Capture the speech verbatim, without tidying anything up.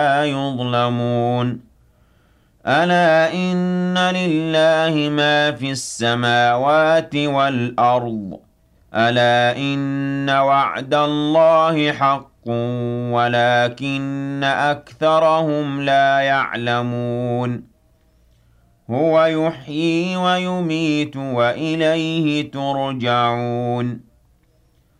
لا يظلمون ألا إن لله ما في السماوات والأرض ألا إن وعد الله حق ولكن أكثرهم لا يعلمون هو يحيي ويميت وإليه ترجعون